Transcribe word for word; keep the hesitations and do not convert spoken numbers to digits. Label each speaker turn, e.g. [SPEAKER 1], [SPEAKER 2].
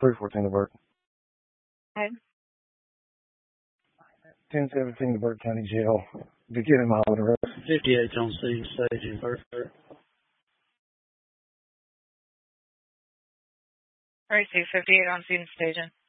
[SPEAKER 1] three fourteen to Burke.
[SPEAKER 2] Okay.
[SPEAKER 1] ten seventeen to Burke County Jail. Beginning mild arrest.
[SPEAKER 3] fifty-eight on scene staging. Burke.
[SPEAKER 2] All right, so fifty-eight on scene staging.